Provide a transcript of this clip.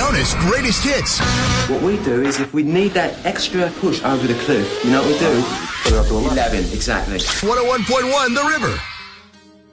Jonas Greatest Hits. What we do is if we need that extra push over the cliff, you know what we do? Put it up to 11. 11, exactly. 101.1 The River.